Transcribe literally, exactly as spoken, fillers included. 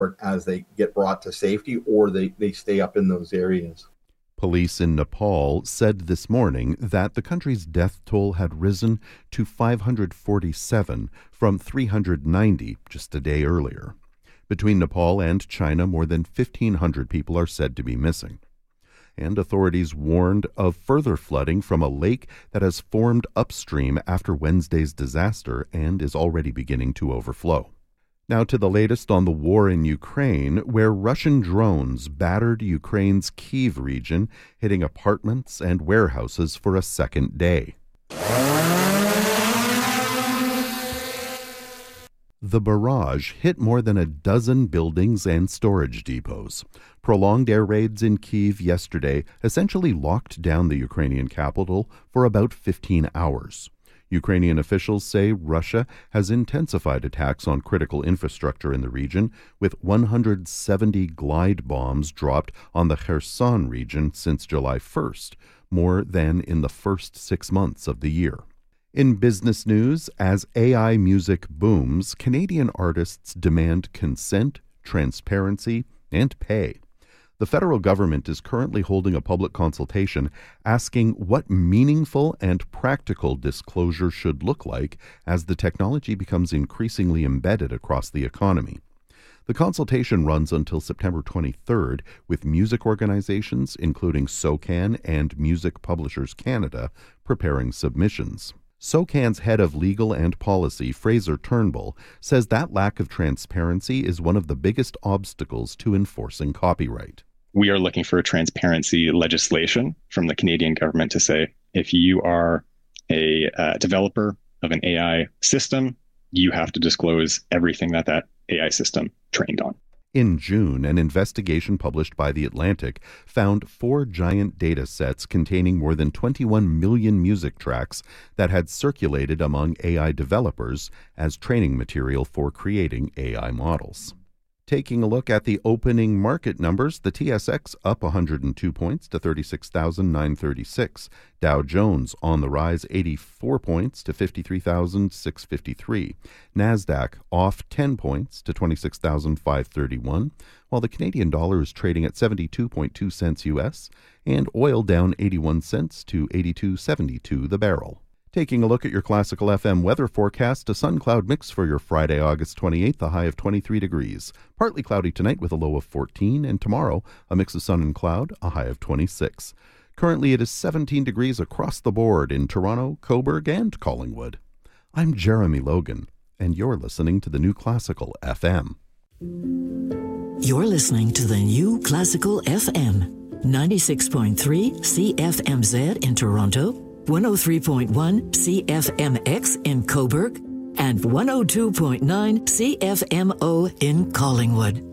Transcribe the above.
as they get brought to safety or they, they stay up in those areas. Police in Nepal said this morning that the country's death toll had risen to five hundred forty-seven from three hundred ninety just a day earlier. Between Nepal and China, more than fifteen hundred people are said to be missing. And authorities warned of further flooding from a lake that has formed upstream after Wednesday's disaster and is already beginning to overflow. Now to the latest on the war in Ukraine, where Russian drones battered Ukraine's Kyiv region, hitting apartments and warehouses for a second day. The barrage hit more than a dozen buildings and storage depots. Prolonged air raids in Kyiv yesterday essentially locked down the Ukrainian capital for about fifteen hours. Ukrainian officials say Russia has intensified attacks on critical infrastructure in the region, with one hundred seventy glide bombs dropped on the Kherson region since July first, more than in the first six months of the year. In business news, as A I music booms, Canadian artists demand consent, transparency, and pay. The federal government is currently holding a public consultation asking what meaningful and practical disclosure should look like as the technology becomes increasingly embedded across the economy. The consultation runs until September twenty-third, with music organizations, including SOCAN and Music Publishers Canada, preparing submissions. SOCAN's head of legal and policy, Fraser Turnbull, says that lack of transparency is one of the biggest obstacles to enforcing copyright. We are looking for a transparency legislation from the Canadian government to say, if you are a uh, developer of an A I system, you have to disclose everything that that A I system trained on. In June, an investigation published by The Atlantic found four giant data sets containing more than twenty-one million music tracks that had circulated among A I developers as training material for creating A I models. Taking a look at the opening market numbers, the T S X up one hundred two points to thirty-six thousand nine hundred thirty-six. Dow Jones on the rise eighty-four points to fifty-three thousand six hundred fifty-three. NASDAQ off ten points to twenty-six thousand five hundred thirty-one, while the Canadian dollar is trading at seventy-two point two cents U S, and oil down eighty-one cents to eighty-two seventy-two the barrel. Taking a look at your Classical F M weather forecast, a sun-cloud mix for your Friday, August twenty-eighth, a high of twenty-three degrees. Partly cloudy tonight with a low of fourteen, and tomorrow, a mix of sun and cloud, a high of twenty-six. Currently, it is seventeen degrees across the board in Toronto, Cobourg, and Collingwood. I'm Jeremy Logan, and you're listening to the New Classical F M. You're listening to the New Classical F M, ninety-six point three C F M Z in Toronto, one oh three point one C F M X in Cobourg, and one oh two point nine C F M O in Collingwood.